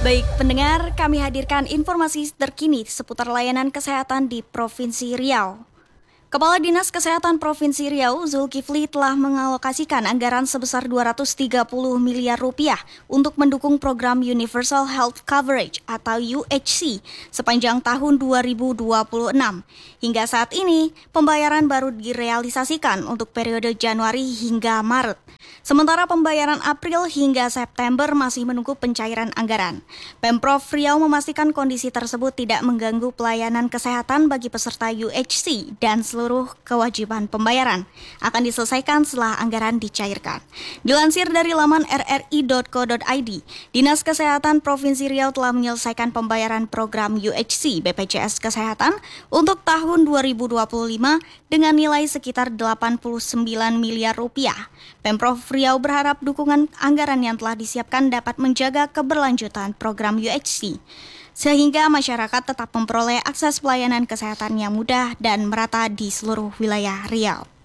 Baik pendengar, kami hadirkan informasi terkini seputar layanan kesehatan di Provinsi Riau. Kepala Dinas Kesehatan Provinsi Riau, Zulkifli, telah mengalokasikan anggaran sebesar 230 miliar rupiah untuk mendukung program Universal Health Coverage atau UHC sepanjang tahun 2026. Hingga saat ini, pembayaran baru direalisasikan untuk periode Januari hingga Maret. Sementara pembayaran April hingga September masih menunggu pencairan anggaran. Pemprov Riau memastikan kondisi tersebut tidak mengganggu pelayanan kesehatan bagi peserta UHC dan seluruh kewajiban pembayaran akan diselesaikan setelah anggaran dicairkan. Dilansir dari laman rri.co.id, Dinas Kesehatan Provinsi Riau telah menyelesaikan pembayaran program UHC BPJS Kesehatan untuk tahun 2025 dengan nilai sekitar 89 miliar rupiah. Pemprov Riau berharap dukungan anggaran yang telah disiapkan dapat menjaga keberlanjutan program UHC, sehingga masyarakat tetap memperoleh akses pelayanan kesehatan yang mudah dan merata di seluruh wilayah Riau.